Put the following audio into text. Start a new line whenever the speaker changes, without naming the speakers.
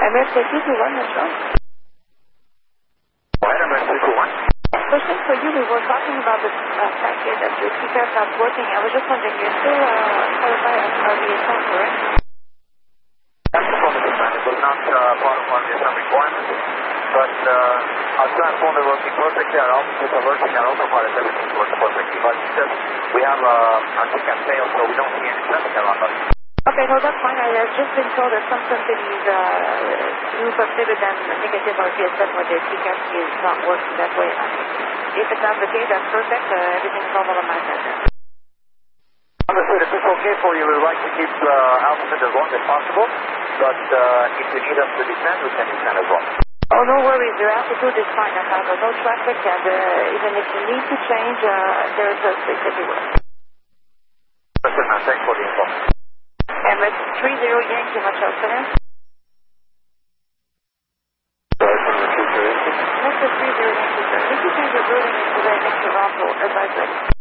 American 221, that's wrong.
What, American 221?
Question for you, we were talking about the fact here that your TCAS not working. I was just wondering, you're still qualified as RVSM, correct?
That's the problem, man. It was not part of RVSM requirements, but our transform is working perfectly, our outputs are working, our autopilot, everything's working perfectly. But it's just, we have our TCAS failed, so we don't see any traffic around us.
Okay, no, that's fine. I have just been told that some companies do consider them negative RVSM where their TCAS is not working that way. If it's not the case, that's perfect. Everything's normal on my side.
Understood. If it's okay for you, we would like to keep altitude as long as possible, but if you need us to descend, we can descend as well.
Oh, no worries. Your altitude is fine. I have no traffic, and even if you need to change, there's a space everywhere.
Understood, man. Thanks for the info.
And it's 30 Yankee, much else for him? Next to 30 Yankee, sir. If you change your routing into the next to Rockville, advise ready.